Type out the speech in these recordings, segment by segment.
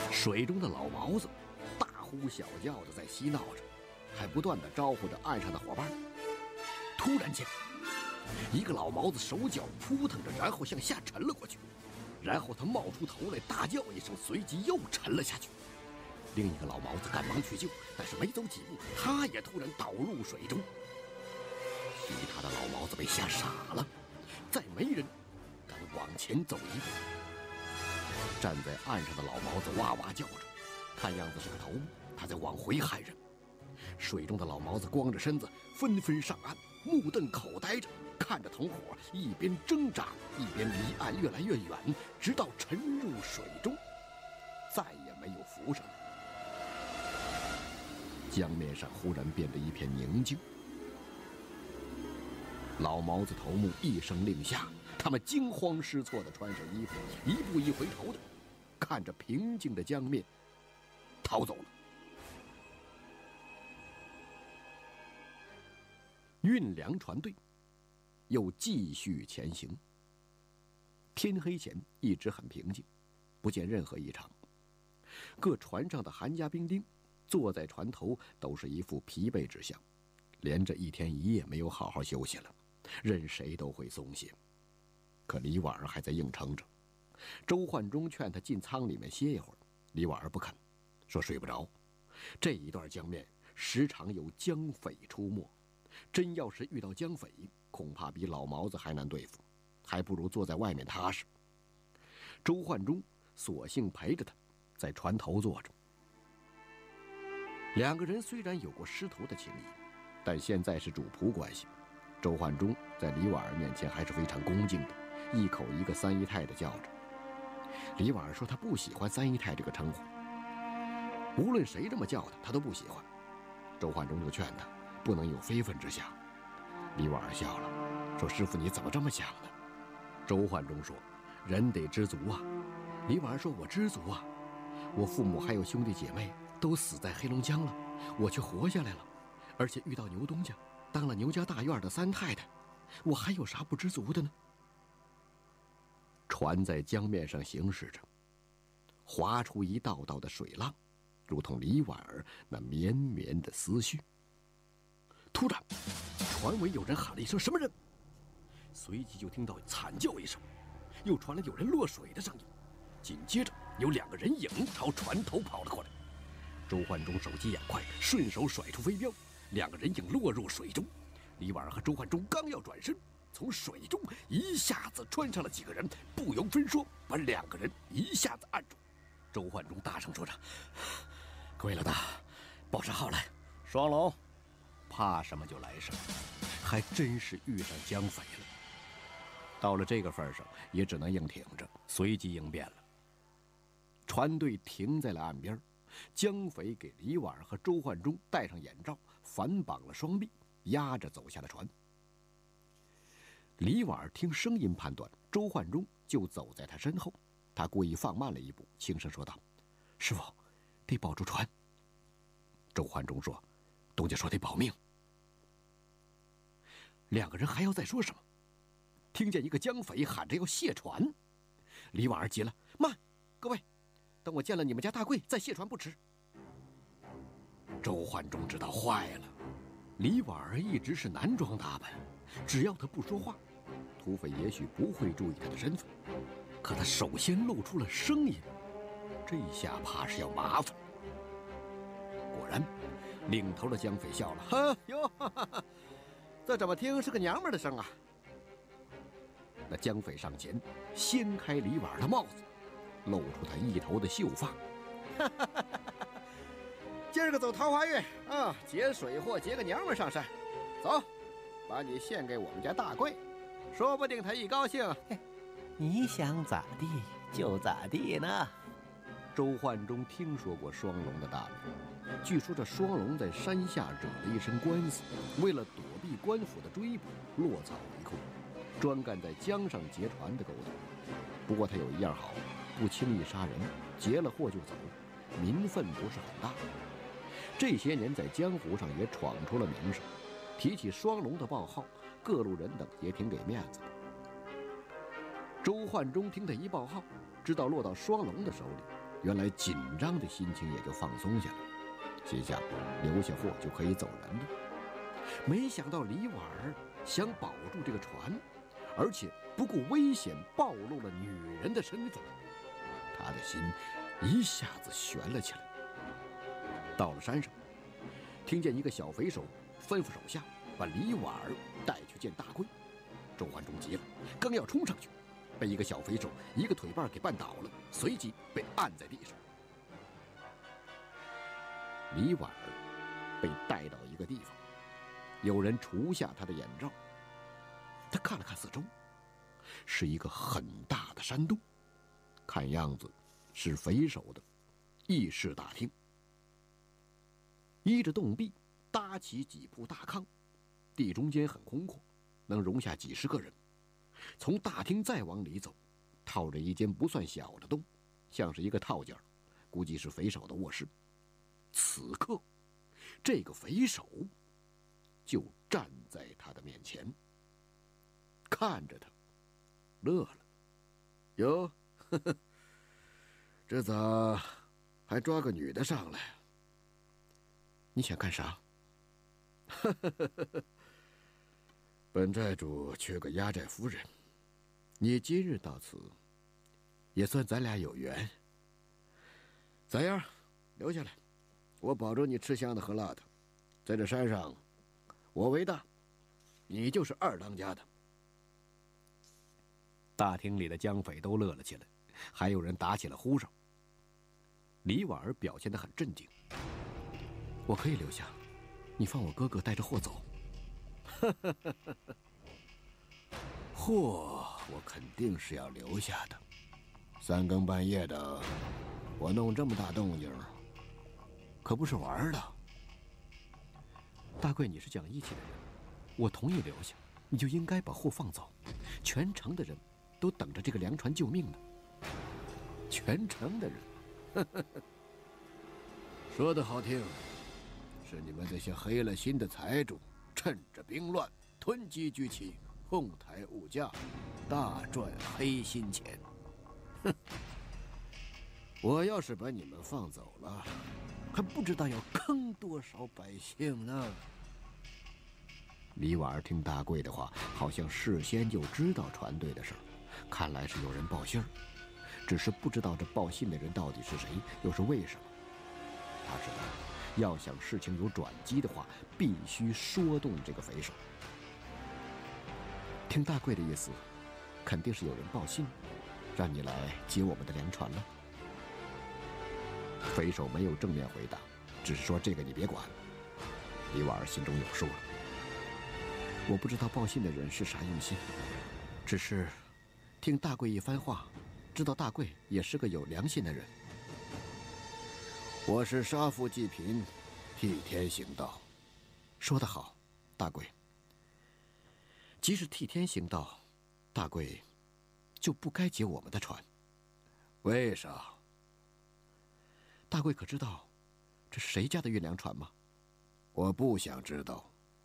水中的老毛子大呼小叫的在嬉闹着，还不断的招呼着岸上的伙伴。突然间，一个老毛子手脚扑腾着，然后向下沉了过去，然后他冒出头来，大叫一声，随即又沉了下去。另一个老毛子赶忙去救，但是没走几步，他也突然倒入水中。其他的老毛子被吓傻了，再没人敢往前走一步。站在岸上的老毛子哇哇叫着，看样子是个头目，他在往回喊人。水中的老毛子光着身子，纷纷上岸，目瞪口呆着看着同伙，一边挣扎一边离岸越来越远，直到沉入水中，再也没有浮上来。江面上忽然变得一片宁静。老毛子头目一声令下，他们惊慌失措地穿上衣服，一步一回头的看着平静的江面逃走了。运粮船队又继续前行。天黑前一直很平静，不见任何异常。各船上的韩家兵丁坐在船头都是一副疲惫之相，连着一天一夜没有好好休息了，任谁都会松懈。可李婉儿还在硬撑着。周焕中劝他进舱里面歇一会儿，李婉儿不肯，说睡不着。这一段江面时常有江匪出没，真要是遇到江匪，恐怕比老毛子还难对付，还不如坐在外面踏实。周焕中索性陪着他在船头坐着。两个人虽然有过师徒的情谊，但现在是主仆关系。周焕中在李婉儿面前还是非常恭敬的，一口一个三姨太的叫着。李婉儿说她不喜欢三姨太这个称呼，无论谁这么叫她都不喜欢。周焕中就劝她不能有非分之想。李婉儿笑了，说师傅你怎么这么想呢？周焕中说人得知足啊。李婉儿说我知足啊，我父母还有兄弟姐妹都死在黑龙江了，我却活下来了，而且遇到牛东家，当了牛家大院的三太太，我还有啥不知足的呢？船在江面上行驶着，划出一道道的水浪，如同李婉儿那绵绵的思绪。突然，船尾有人喊了一声什么人，随即就听到惨叫一声，又传来有人落水的声音，紧接着有两个人影朝船头跑了过来。周焕中手疾眼快，顺手甩出飞镖，两个人影落入水中。李婉儿和周焕中刚要转身，从水中一下子穿上了几个人，不由分说把两个人一下子按住。周焕中大声说着：“各位老大，报上号来，双龙，怕什么就来什么。”还真是遇上江匪了。到了这个份上，也只能硬挺着，随机应变了。船队停在了岸边，江匪给李婉儿和周焕中戴上眼罩，反绑了双臂，压着走下了船。李婉儿听声音判断周焕中就走在他身后，他故意放慢了一步，轻声说道：“师傅，得保住船。”周焕中说：“东家说得保命。”两个人还要再说什么，听见一个江匪喊着要卸船。李婉儿急了：“慢，各位，等我见了你们家大贵再卸船不迟。”周焕中知道坏了，李婉儿一直是男装打扮，只要他不说话，土匪也许不会注意他的身份。可他首先露出了声音，这下怕是要麻烦。果然，领头的江匪笑了：“呵哟，哈哈哈，这怎么听是个娘们的声啊？”那江匪上前掀开李婉儿的帽子，露出他一头的秀发。哈哈哈哈，今儿个走桃花运啊，劫水货，劫个娘们上山。走，把你献给我们家大贵，说不定他一高兴， 你想咋地就咋地呢。 周焕中听说过双龙的大名，据说这双龙在山下惹了一身官司，为了躲避官府的追捕，落草为寇，专干在江上劫船的勾当。不过他有一样好，不轻易杀人，劫了货就走，名分不是很大。这些年在江湖上也闯出了名声，提起双龙的报号，各路人等也挺给面子的。周焕中听他一报号，知道落到双龙的手里， 原来紧张的心情也就放松下来，心想留下货就可以走人了。没想到李婉儿想保住这个船，而且不顾危险暴露了女人的身份，他的心一下子悬了起来。到了山上，听见一个小匪首吩咐手下把李婉儿带去见大贵。周焕中急了，刚要冲上去，被一个小匪首一个腿绊给绊倒了，随即被按在地上。李婉儿被带到一个地方，有人除下他的眼罩，他看了看四周，是一个很大的山洞，看样子是匪首的议事大厅。依着洞壁搭起几铺大炕，地中间很空阔，能容下几十个人。从大厅再往里走，套着一间不算小的洞，像是一个套间，估计是匪首的卧室。此刻，这个匪首就站在他的面前，看着他，乐了。哟，呵呵，这咋还抓个女的上来？你想干啥？本寨主缺个押寨夫人，你今日到此，也算咱俩有缘。咋样？留下来，我保证你吃香的喝辣的。在这山上，我为大，你就是二当家的。大厅里的江匪都乐了起来，还有人打起了呼哨。李婉儿表现得很镇定。我可以留下，你放我哥哥带着货走。货我肯定是要留下的。三更半夜的，我弄这么大动静，可不是玩的。大贵，你是讲义气的人，我同意留下，你就应该把货放走。全城的人都等着这个粮船救命呢。全城的人，说得好听。是你们这些黑了心的财主，趁着兵乱囤积居奇，哄抬物价，大赚黑心钱。哼！我要是把你们放走了，还不知道要坑多少百姓呢。李婉儿听大贵的话，好像事先就知道船队的事儿，看来是有人报信儿，只是不知道这报信的人到底是谁，又是为什么。他知道，要想事情有转机的话，必须说动这个匪首。听大贵的意思，肯定是有人报信，让你来接我们的粮船了。匪首没有正面回答，只是说这个你别管。李婉儿心中有数了。我不知道报信的人是啥用心，只是听大贵一番话，知道大贵也是个有良心的人。我是杀富济贫，替天行道。说得好，大贵。即使替天行道，大贵就不该劫我们的船。为啥？大贵可知道这是谁家的运粮船吗？我不想知道。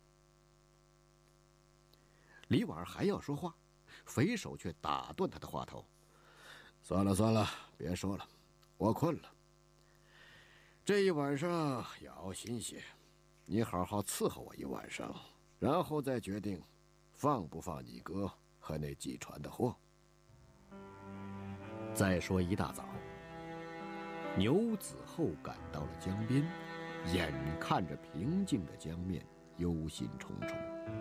李婉儿还要说话，匪首却打断他的话头。算了算了，别说了，我困了。这一晚上要熬心些，你好好伺候我一晚上，然后再决定放不放你哥和那几船的货。再说一大早，牛子厚赶到了江边，眼看着平静的江面，忧心忡忡。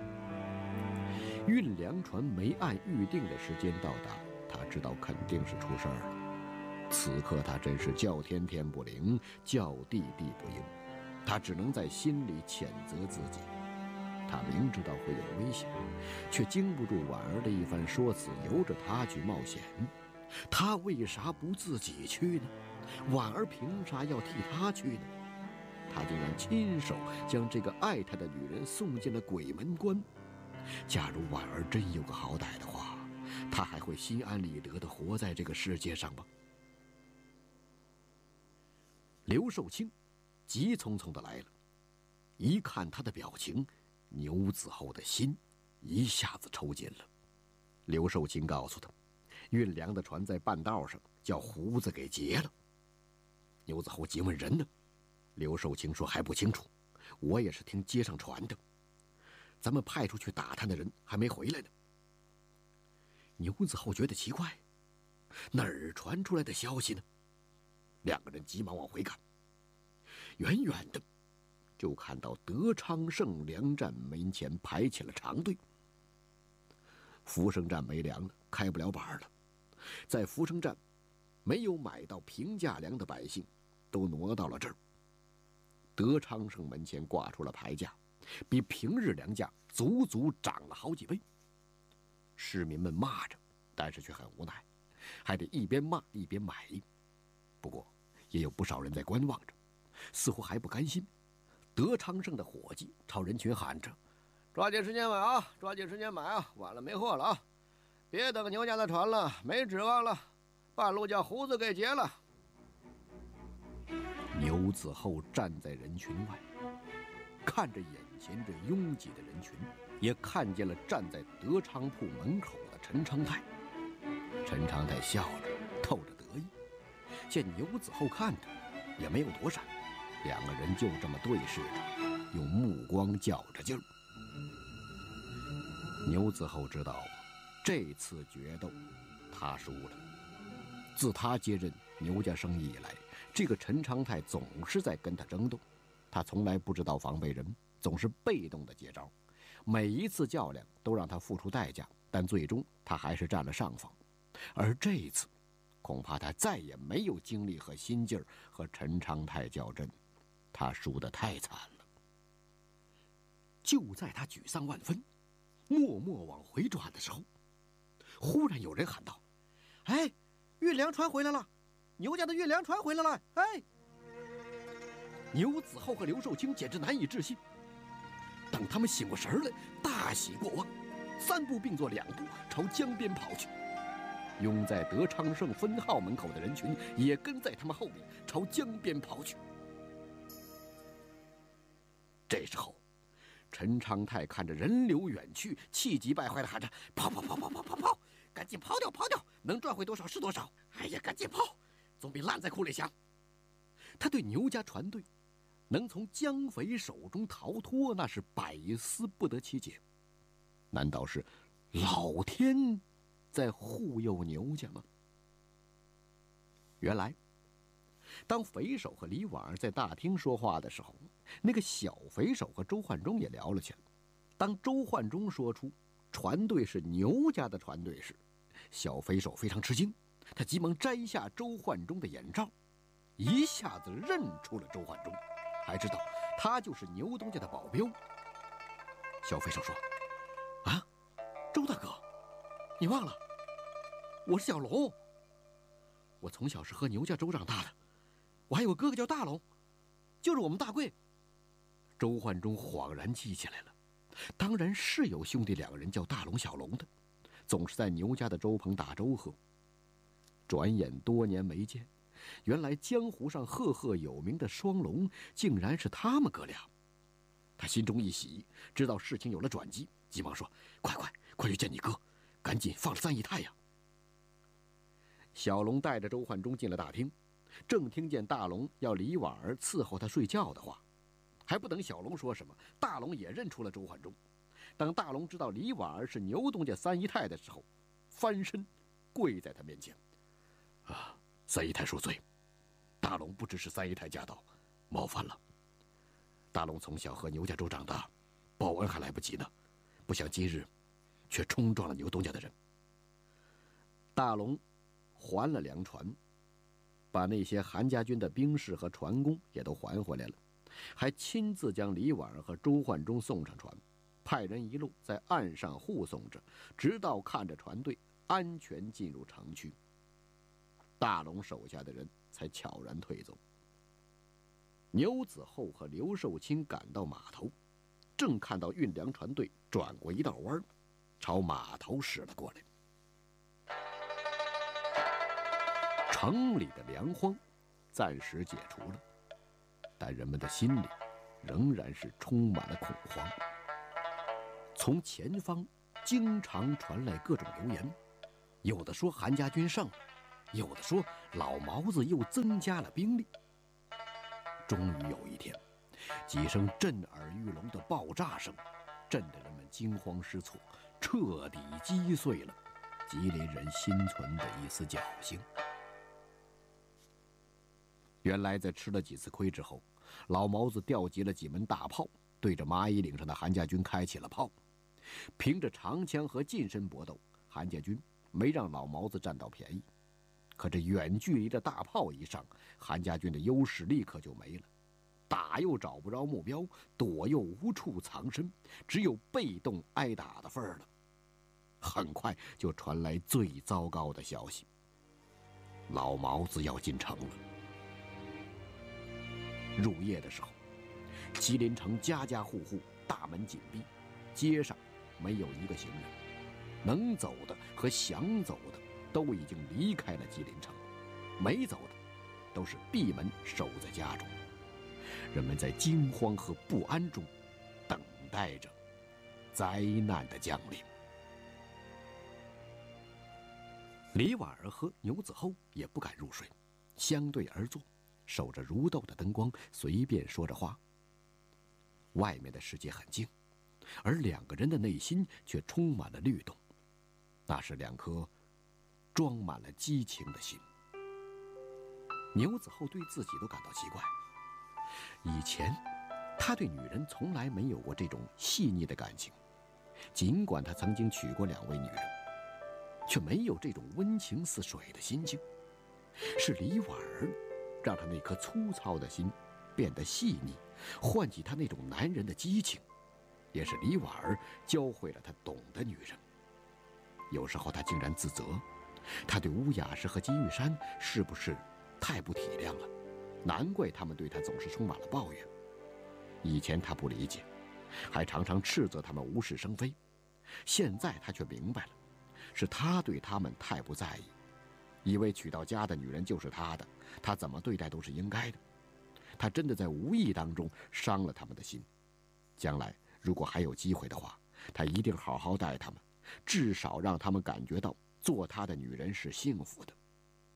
运粮船没按预定的时间到达，他知道肯定是出事儿了。此刻他真是叫天天不灵，叫地地不应，他只能在心里谴责自己。他明知道会有危险，却经不住婉儿的一番说辞，由着他去冒险。他为啥不自己去呢？婉儿凭啥要替他去呢？他竟然亲手将这个爱他的女人送进了鬼门关。假如婉儿真有个好歹的话，他还会心安理得地活在这个世界上吗？刘寿清急匆匆地来了，一看他的表情，牛子厚的心一下子抽筋了。刘寿清告诉他，运粮的船在半道上叫胡子给劫了。 牛子厚急问人呢？刘寿清说还不清楚，我也是听街上传的。咱们派出去打探的人还没回来呢。牛子厚觉得奇怪，哪儿传出来的消息呢？两个人急忙往回看，远远的就看到德昌盛粮站门前排起了长队。福生站没粮了，开不了板了。在福生站没有买到平价粮的百姓都挪到了这儿。德昌盛门前挂出了牌价，比平日粮价足足涨了好几倍。市民们骂着，但是却很无奈，还得一边骂一边买。不过也有不少人在观望着，似乎还不甘心。德昌盛的伙计朝人群喊着：“抓紧时间买啊！抓紧时间买啊！晚了没货了啊！别等牛家的船了，没指望了，半路将胡子给截了。”牛子厚站在人群外，看着眼前这拥挤的人群，也看见了站在德昌铺门口的陈昌泰。陈昌泰笑着，透着得意。见牛子厚看着，也没有躲闪，两个人就这么对视着，用目光较着劲儿。牛子厚知道，这次决斗他输了。自他接任牛家生意以来，这个陈昌泰总是在跟他争斗，他从来不知道防备人，总是被动的接招，每一次较量都让他付出代价，但最终他还是占了上风。而这一次，恐怕他再也没有精力和心劲儿和陈昌泰较真，他输得太惨了。就在他沮丧万分，默默往回转的时候，忽然有人喊道：“哎，运粮船回来了！牛家的运粮船回来了！”哎，牛子厚和刘寿清简直难以置信。等他们醒过神来，大喜过望，三步并作两步朝江边跑去。拥在德昌盛分号门口的人群也跟在他们后面朝江边跑去。这时候，陈昌泰看着人流远去，气急败坏地喊着：“跑跑跑跑跑跑跑！赶紧跑掉跑掉！能赚回多少是多少！哎呀，赶紧跑，总比烂在库里强！”他对牛家船队能从江匪手中逃脱，那是百思不得其解。难道是老天在护佑牛家吗？原来，当匪首和李婉儿在大厅说话的时候，那个小匪首和周焕中也聊了起来。当周焕中说出船队是牛家的船队时，小匪首非常吃惊，他急忙摘下周焕中的眼罩，一下子认出了周焕中，还知道他就是牛东家的保镖。小匪首说：“啊，周大哥，你忘了，我是小龙。我从小是和牛家周长大的，我还有个哥哥叫大龙，就是我们大贵。”周焕中恍然记起来了，当然是有兄弟两个人叫大龙小龙的，总是在牛家的粥棚打粥喝。转眼多年没见，原来江湖上赫赫有名的双龙竟然是他们哥俩。他心中一喜，知道事情有了转机，急忙说：“快去见你哥，赶紧放了三姨太呀！”小龙带着周焕中进了大厅，正听见大龙要李婉儿伺候他睡觉的话，还不等小龙说什么，大龙也认出了周焕中。当大龙知道李婉儿是牛东家三姨太的时候，翻身跪在他面前：“啊，三姨太恕罪，大龙不知是三姨太驾到，冒犯了。大龙从小和牛家周长大，报恩还来不及呢，不想今日却冲撞了牛东家的人。”大龙还了粮船，把那些韩家军的兵士和船工也都还回来了，还亲自将李婉儿和周焕中送上船，派人一路在岸上护送着，直到看着船队安全进入城区，大龙手下的人才悄然退走。牛子厚和刘寿清赶到码头，正看到运粮船队转过一道弯，朝码头驶了过来。城里的粮荒暂时解除了，但人们的心里仍然是充满了恐慌。从前方经常传来各种流言，有的说韩家军胜了，有的说老毛子又增加了兵力， 终于有一天，几声震耳欲聋的爆炸声，震得人们惊慌失措，彻底击碎了吉林人心存的一丝侥幸。原来，在吃了几次亏之后，老毛子调集了几门大炮，对着蚂蚁岭上的韩家军开起了炮。凭着长枪和近身搏斗，韩家军没让老毛子占到便宜。可这远距离的大炮一上，韩家军的优势立刻就没了，打又找不着目标，躲又无处藏身，只有被动挨打的份儿了。很快就传来最糟糕的消息：老毛子要进城了。入夜的时候，吉林城家家户户大门紧闭，街上没有一个行人，能走的和想走的都已经离开了吉林城，没走的都是闭门守在家中。人们在惊慌和不安中等待着灾难的降临。李婉儿和牛子厚也不敢入睡，相对而坐，守着如豆的灯光，随便说着话。外面的世界很静，而两个人的内心却充满了律动，那是两颗装满了激情的心。牛子厚对自己都感到奇怪，以前他对女人从来没有过这种细腻的感情，尽管他曾经娶过2位女人，却没有这种温情似水的心境。是李婉儿让他那颗粗糙的心变得细腻，唤起他那种男人的激情，也是李婉儿教会了他懂得女人。有时候他竟然自责，他对乌雅氏和金玉山是不是太不体谅了？难怪他们对他总是充满了抱怨。以前他不理解，还常常斥责他们无事生非，现在他却明白了，是他对他们太不在意，以为娶到家的女人就是他的，他怎么对待都是应该的。他真的在无意当中伤了他们的心。将来如果还有机会的话，他一定好好待他们，至少让他们感觉到做他的女人是幸福的。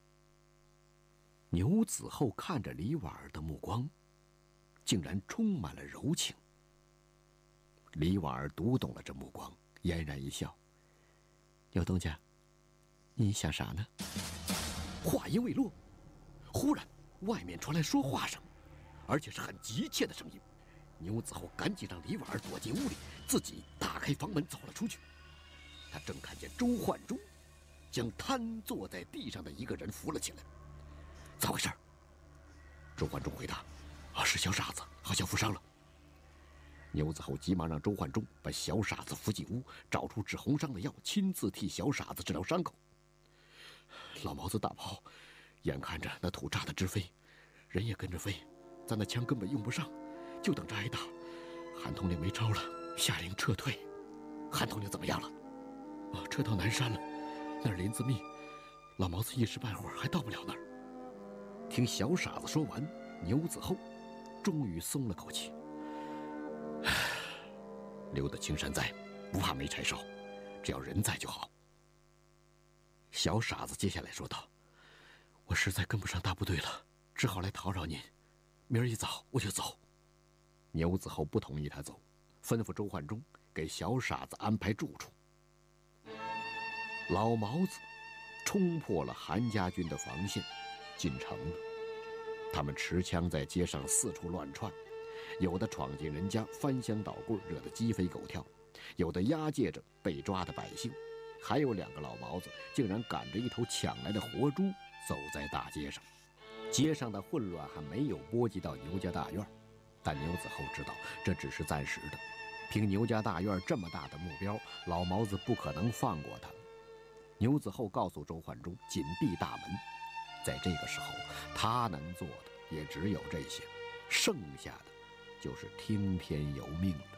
牛子厚看着李婉儿的目光，竟然充满了柔情。李婉儿读懂了这目光，嫣然一笑：“牛东家，你想啥呢？”话音未落，忽然外面传来说话声，而且是很急切的声音。牛子厚赶紧让李婉儿躲进屋里，自己打开房门走了出去。他正看见周焕中将瘫坐在地上的一个人扶了起来。咋回事？周焕中回答：“是小傻子，好像负伤了。”牛子厚急忙让周焕中把小傻子扶进屋，找出止红伤的药，亲自替小傻子治疗伤口。老毛子大炮，眼看着那土炸得直飞，人也跟着飞，咱那枪根本用不上，就等着挨打。韩统领没招了，下令撤退。韩统领怎么样了？撤到南山了，那儿林子密，老毛子一时半会儿还到不了那儿。听小傻子说完，牛子厚终于松了口气。留得青山在，不怕没柴烧，只要人在就好。小傻子接下来说道：“我实在跟不上大部队了，只好来讨扰您。明儿一早我就走。”牛子厚不同意他走，吩咐周焕中给小傻子安排住处。老毛子冲破了韩家军的防线，进城了。他们持枪在街上四处乱窜，有的闯进人家翻箱倒柜，惹得鸡飞狗跳；有的押解着被抓的百姓，还有2个老毛子竟然赶着一头抢来的活猪走在大街上。街上的混乱还没有波及到牛家大院，但牛子厚知道这只是暂时的。凭牛家大院这么大的目标，老毛子不可能放过他。牛子厚告诉周焕中紧闭大门，在这个时候他能做的也只有这些，剩下的就是听天由命了。